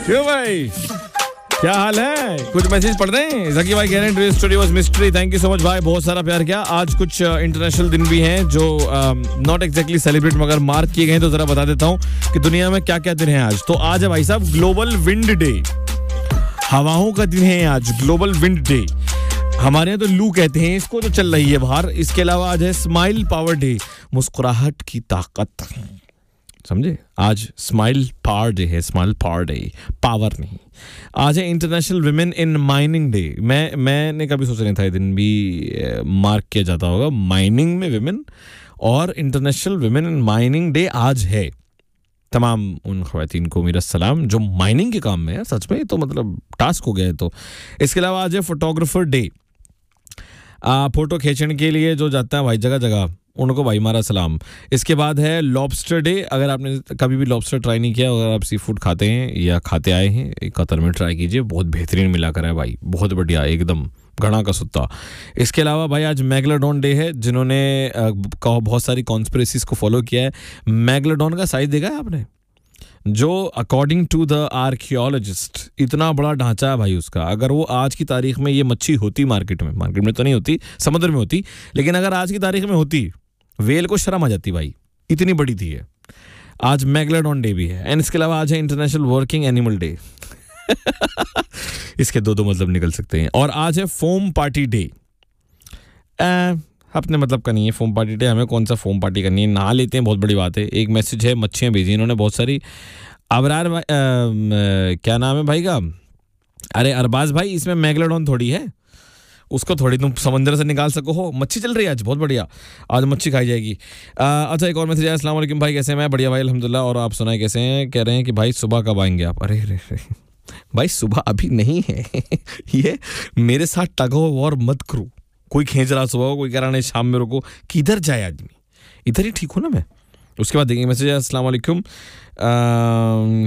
क्यों भाई, क्या हाल है? कुछ मैसेज पढ़ रहे हैं? जकी भाई कह रहे हैं dress studio was mystery. Thank you so much भाई, बहुत सारा प्यार किया। आज कुछ इंटरनेशनल दिन भी हैं जो नॉट एग्जैक्टली सेलिब्रेट मगर मार्क किए गए हैं, तो जरा बता देता हूँ कि दुनिया में क्या क्या दिन है आज। तो आज है भाई साहब ग्लोबल विंड डे, हवाओं का दिन है आज, ग्लोबल विंड डे। हमारे यहाँ तो लू कहते हैं इसको, जो चल रही है बाहर। इसके अलावा आज है स्माइल पावर डे, मुस्कुराहट की ताकत, समझे? आज स्माइल पावर डे है, स्माइल पावर डे, पावर नहीं। आज है international women in mining day. मैंने कभी सोचा नहीं था ये दिन भी मार्क किया जाता होगा, माइनिंग में विमेन। और international women in mining day आज है। तमाम उन ख़वातीन को मेरा सलाम जो माइनिंग के काम में है। सच में तो मतलब टास्क हो गया है। तो इसके अलावा आज है फोटोग्राफर डे, फोटो खींचने के लिए जो जाता है भाई जगह जगह, उनको भाई मारा सलाम। इसके बाद है लॉबस्टर डे। अगर आपने कभी भी लॉबस्टर ट्राई नहीं किया, अगर आप सी फूड खाते हैं या खाते आए हैं, कतर में ट्राई कीजिए, बहुत बेहतरीन मिला कर है भाई, बहुत बढ़िया, एकदम घड़ा का सुत्ता। इसके अलावा भाई आज मैगलोडॉन डे है। जिन्होंने बहुत सारी कॉन्स्पिरेसीज को फॉलो किया है, मैगलोडॉन का साइज देखा है आपने? जो अकॉर्डिंग टू द आर्कियोलॉजिस्ट इतना बड़ा ढांचा है भाई उसका। अगर वो आज की तारीख में ये मच्छी होती मार्केट में तो नहीं होती, समुद्र में होती, लेकिन अगर आज की तारीख में होती, वेल को शर्म आ जाती भाई, इतनी बड़ी थी ये। आज मैगलोडॉन डे भी है। एंड इसके अलावा आज है इंटरनेशनल वर्किंग एनिमल डे। इसके दो मतलब निकल सकते हैं। और आज है फोम पार्टी डे। अपने मतलब का नहीं है फोम पार्टी डे, हमें कौन सा फोम पार्टी करनी है, नहा लेते हैं, बहुत बड़ी बात है। एक मैसेज है, मच्छियाँ भेजी इन्होंने बहुत सारी। अबरार भाई, क्या नाम है भाई का? अरे अरबाज भाई, इसमें मैगलोडॉन थोड़ी है, उसको थोड़ी तुम समंदर से निकाल सको हो। मच्छी चल रही है आज, बहुत बढ़िया, आज मच्छी खाई जाएगी। अच्छा, एक और मैसेज है, अस्सलाम वालेकुम भाई, कैसे हैं? मैं बढ़िया भाई अल्हम्दुलिल्लाह। और आप सुनाए कैसे हैं? कह रहे हैं कि भाई सुबह कब आएंगे आप? अरे भाई सुबह अभी नहीं है। ये मेरे साथ टग ऑफ वॉर मत करो। कोई खींच रहा सुबह, कोई कह रहा नहीं शाम में रुको, किधर जाए आदमी? इधर ही ठीक हो ना मैं। उसके बाद देखेंगे मैसेज, अस्सलाम वालेकुम।